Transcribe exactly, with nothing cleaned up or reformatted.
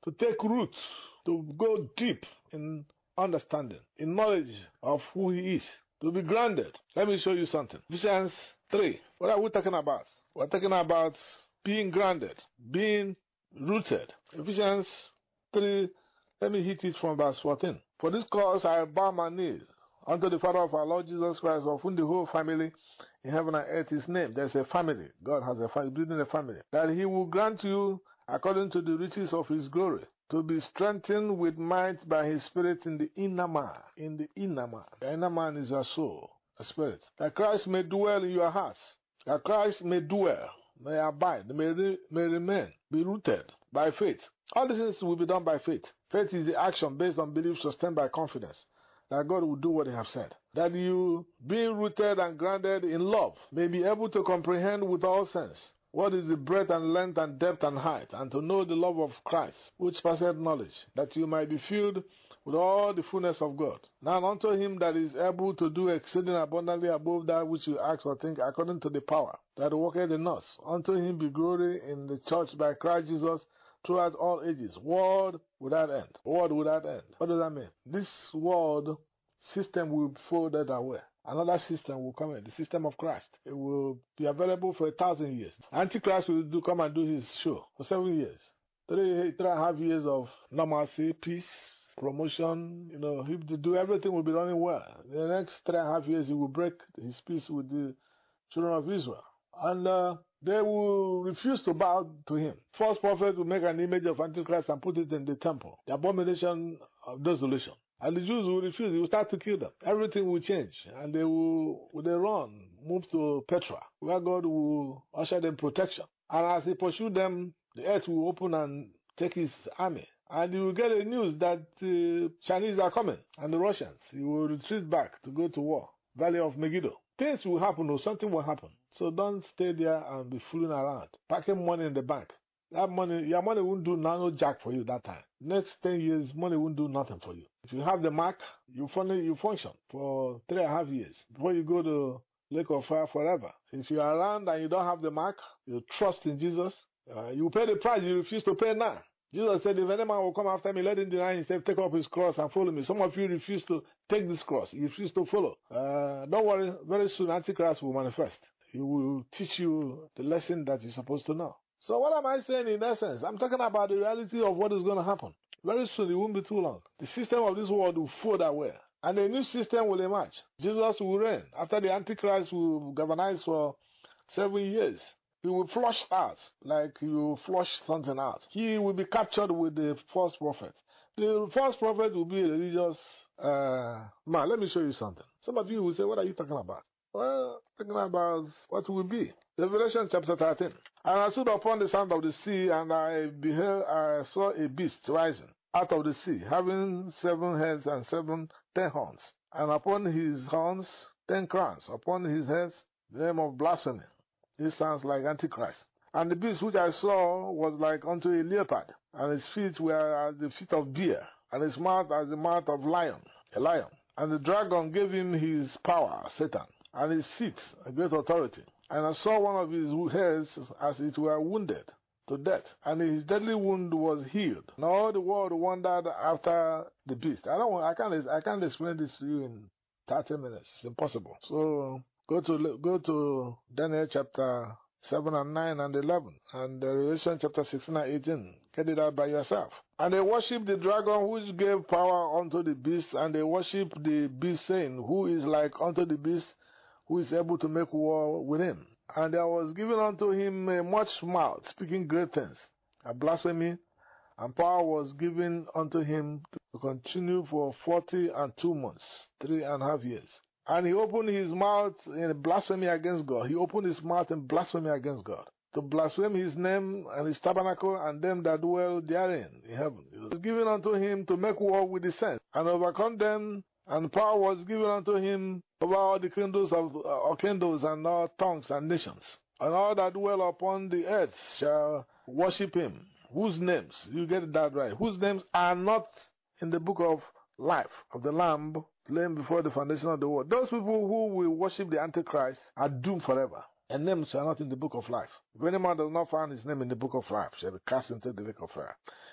to take root, to go deep in understanding, in knowledge of who He is, to be grounded. Let me show you something. Ephesians three. What are we talking about? We're talking about being grounded, being rooted. Ephesians three, let me hit it from verse fourteen. For this cause I bow my knees unto the Father of our Lord Jesus Christ, of whom the whole family in heaven and earth is named. There's a family. God has a family, building a family. That He will grant you, according to the riches of His glory, to be strengthened with might by His Spirit in the inner man. In the inner man. The inner man is your soul, a spirit. That Christ may dwell in your hearts. That Christ may dwell, may abide, may, re may remain, be rooted by faith. All these things will be done by faith. Faith is the action based on belief sustained by confidence that God will do what He has said. That you, being rooted and grounded in love, may be able to comprehend with all sense what is the breadth and length and depth and height, and to know the love of Christ, which passeth knowledge, that you might be filled with all the fullness of God. Now unto Him that is able to do exceeding abundantly above that which you ask or think, according to the power that worketh in us. Unto Him be glory in the church by Christ Jesus throughout all ages, world without end. World without end. What does that mean? This world system will be folded away. Another system will come in, the system of Christ. It will be available for a thousand years. Antichrist will do come and do his show for seven years. Three, three and a half years of normalcy, peace, promotion. You know, if they do, everything will be running well. In the next three and a half years, he will break his peace with the children of Israel. And uh, they will refuse to bow to him. False prophet will make an image of Antichrist and put it in the temple. The abomination of desolation. And the Jews will refuse. He will start to kill them. Everything will change. And they will, will they run, move to Petra, where God will usher them protection. And as He pursue them, the earth will open and take His army. And you will get the news that the uh, Chinese are coming, and the Russians. You will retreat back to go to war. Valley of Megiddo. Things will happen, or something will happen. So don't stay there and be fooling around. Packing money in the bank. That money, your money won't do no jack for you that time. Next ten years, money won't do nothing for you. If you have the mark, you function, you function for three and a half years before you go to Lake of Fire forever. If you are around and you don't have the mark, you trust in Jesus, uh, you pay the price you refuse to pay now. Jesus said, if any man will come after me, let him deny himself, take up his cross and follow me. Some of you refuse to take this cross. You refuse to follow. Uh, don't worry, very soon Antichrist will manifest. He will teach you the lesson that you're supposed to know. So what am I saying in essence? I'm talking about the reality of what is going to happen. Very soon, it won't be too long. The system of this world will fold away. And a new system will emerge. Jesus will reign. After the Antichrist will governize for seven years. He will flush out like you will flush something out. He will be captured with the false prophet. The false prophet will be a religious uh, man. Let me show you something. Some of you will say, what are you talking about? Well, talking about what will be. Revelation chapter thirteen. And I stood upon the sand of the sea, and I beheld, I saw a beast rising out of the sea, having seven heads and seven ten horns, and upon his horns ten crowns, upon his heads the name of blasphemy. This sounds like Antichrist. And the beast which I saw was like unto a leopard, and his feet were as the feet of bear, and his mouth as the mouth of lion, a lion. And the dragon gave him his power, Satan, and his seat, a great authority. And I saw one of his heads as it were wounded to death, and his deadly wound was healed. And all the world wondered after the beast. I don't want, I can't, I can't explain this to you in thirty minutes. It's impossible. So go to go to Daniel chapter seven and nine and eleven, and Revelation chapter sixteen and eighteen. Get it out by yourself. And they worshipped the dragon which gave power unto the beast, and they worshipped the beast, saying, Who is like unto the beast, who is able to make war with him? And there was given unto him a much mouth, speaking great things, a blasphemy, and power was given unto him to continue for forty and two months, three and a half years. And he opened his mouth in blasphemy against God. He opened his mouth in blasphemy against God, to blaspheme his name and his tabernacle and them that dwell therein in heaven. It was given unto him to make war with the saints and overcome them, and power was given unto him over all the kingdoms of uh, kingdoms and all tongues and nations. And all that dwell upon the earth shall worship him, whose names, you get that right, whose names are not in the book of life of the Lamb slain before the foundation of the world. Those people who will worship the Antichrist are doomed forever, and names are not in the book of life. If any man does not find his name in the book of life, shall be cast into the lake of fire.